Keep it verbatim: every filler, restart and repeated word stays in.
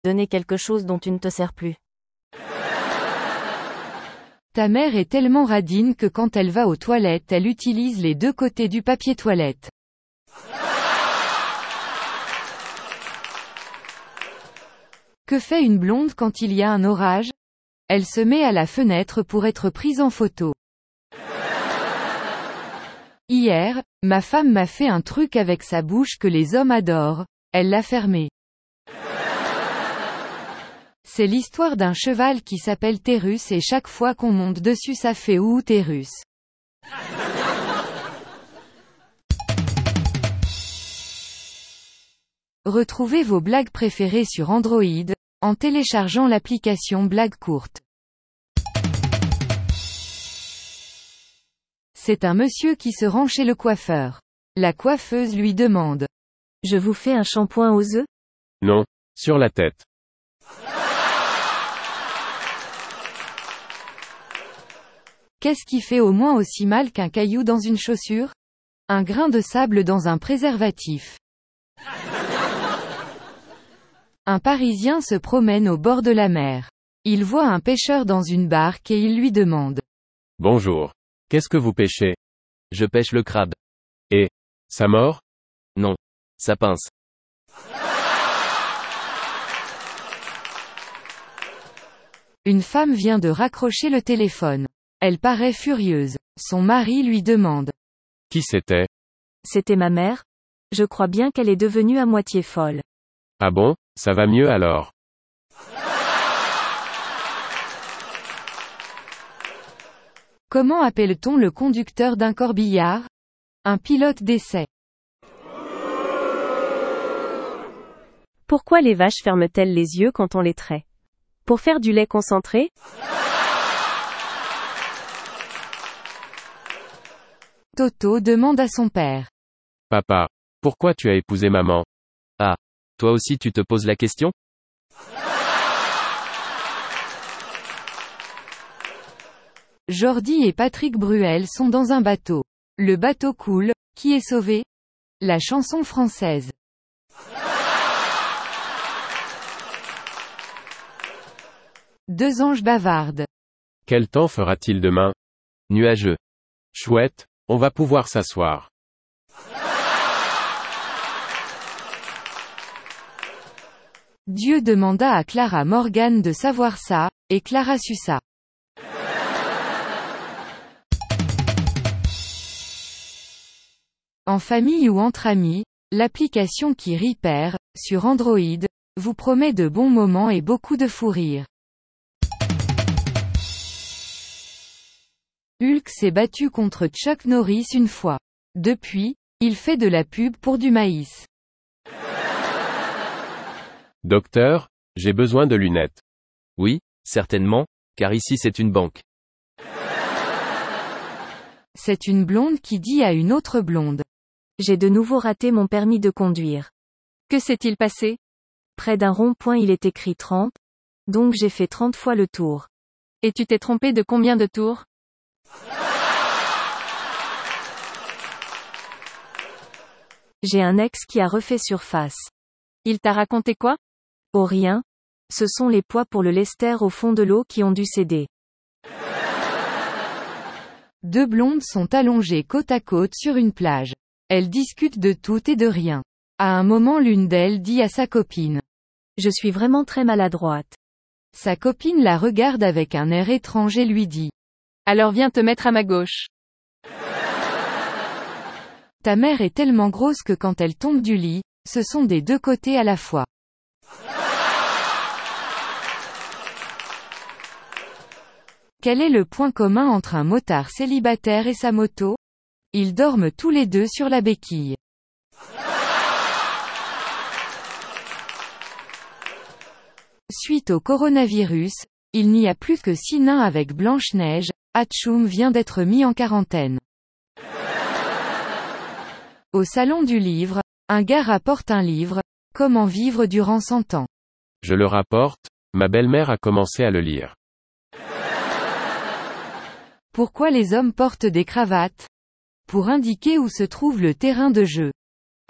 Donner quelque chose dont tu ne te sers plus. Ta mère est tellement radine que quand elle va aux toilettes elle utilise les deux côtés du papier toilette. Que fait une blonde quand il y a un orage? Elle se met à la fenêtre pour être prise en photo. Hier, ma femme m'a fait un truc avec sa bouche que les hommes adorent, elle l'a fermé. C'est l'histoire d'un cheval qui s'appelle Térus et chaque fois qu'on monte dessus ça fait ouh Térus. Retrouvez vos blagues préférées sur Android, en téléchargeant l'application Blagues courtes. C'est un monsieur qui se rend chez le coiffeur. La coiffeuse lui demande. Je vous fais un shampoing aux œufs? Non, sur la tête. Qu'est-ce qui fait au moins aussi mal qu'un caillou dans une chaussure? Un grain de sable dans un préservatif. Un Parisien se promène au bord de la mer. Il voit un pêcheur dans une barque et il lui demande. Bonjour. Qu'est-ce que vous pêchez? Je pêche le crabe. Et ça mord? Non. Ça pince. Une femme vient de raccrocher le téléphone. Elle paraît furieuse. Son mari lui demande. Qui c'était? C'était ma mère. Je crois bien qu'elle est devenue à moitié folle. Ah bon, ça va mieux alors. Comment appelle-t-on le conducteur d'un corbillard? Un pilote d'essai. Pourquoi les vaches ferment-elles les yeux quand on les traite? Pour faire du lait concentré? Toto demande à son père. Papa, pourquoi tu as épousé maman? Ah. Toi aussi tu te poses la question? Jordi et Patrick Bruel sont dans un bateau. Le bateau coule, qui est sauvé? La chanson française. Deux anges bavardent. Quel temps fera-t-il demain? Nuageux. Chouette, on va pouvoir s'asseoir. Dieu demanda à Clara Morgan de savoir ça, et Clara sut ça. En famille ou entre amis, l'application qui rit perd, sur Android, vous promet de bons moments et beaucoup de fou rire. Hulk s'est battu contre Chuck Norris une fois. Depuis, il fait de la pub pour du maïs. Docteur, j'ai besoin de lunettes. Oui, certainement, car ici c'est une banque. C'est une blonde qui dit à une autre blonde. J'ai de nouveau raté mon permis de conduire. Que s'est-il passé? Près d'un rond-point il est écrit trente, donc j'ai fait trente fois le tour. Et tu t'es trompé de combien de tours? J'ai un ex qui a refait surface. Il t'a raconté quoi? Oh rien. Ce sont les poids pour le lester au fond de l'eau qui ont dû céder. Deux blondes sont allongées côte à côte sur une plage. Elles discutent de tout et de rien. À un moment l'une d'elles dit à sa copine. Je suis vraiment très maladroite. Sa copine la regarde avec un air étrange et lui dit. Alors viens te mettre à ma gauche. Ta mère est tellement grosse que quand elle tombe du lit, ce sont des deux côtés à la fois. Quel est le point commun entre un motard célibataire et sa moto? Ils dorment tous les deux sur la béquille. Suite au coronavirus, il n'y a plus que six nains avec Blanche-Neige, Hatchoum vient d'être mis en quarantaine. Au salon du livre, un gars rapporte un livre, Comment vivre durant cent ans. Je le rapporte, ma belle-mère a commencé à le lire. Pourquoi les hommes portent des cravates? Pour indiquer où se trouve le terrain de jeu.